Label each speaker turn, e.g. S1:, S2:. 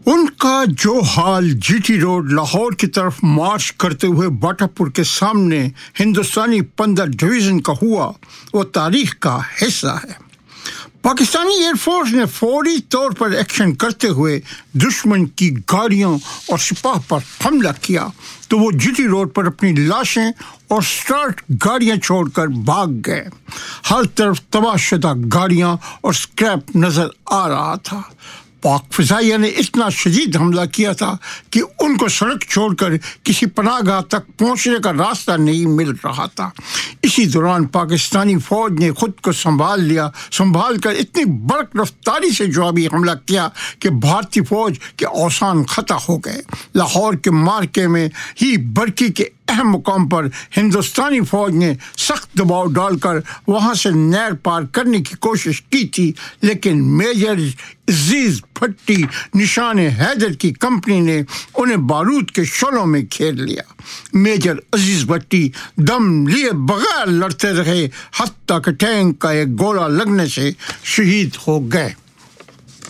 S1: ان کا جو حال جی ٹی روڈ لاہور کی طرف مارچ کرتے ہوئے باٹا پور کے سامنے ہندوستانی 15 ڈویژن کا ہوا وہ تاریخ کا حصہ ہے۔ پاکستانی ایئر فورس نے فوری طور پر ایکشن کرتے ہوئے دشمن کی گاڑیوں اور سپاہ پر حملہ کیا تو وہ جی ٹی روڈ پر اپنی لاشیں اور سٹارٹ گاڑیاں چھوڑ کر بھاگ گئے۔ ہر طرف تباہ شدہ گاڑیاں اور سکریپ نظر آ رہا تھا۔ پاک فضائیہ نے اتنا شدید حملہ کیا تھا کہ ان کو سڑک چھوڑ کر کسی پناہ گاہ تک پہنچنے کا راستہ نہیں مل رہا تھا۔ اسی دوران پاکستانی فوج نے خود کو سنبھال کر اتنی برق رفتاری سے جوابی حملہ کیا کہ بھارتی فوج کے اوسان خطا ہو گئے۔ لاہور کے مارکے میں ہی برقی کے اہم مقام پر ہندوستانی فوج نے سخت دباؤ ڈال کر وہاں سے نہر پار کرنے کی کوشش کی تھی، لیکن میجر عزیز بھٹی نشان حیدر کی کمپنی نے انہیں بارود کے شعلوں میں گھیر لیا۔ میجر عزیز بھٹی دم لیے بغیر لڑتے رہے، حتیٰ کہ ٹینک کا ایک گولہ لگنے سے شہید ہو گئے۔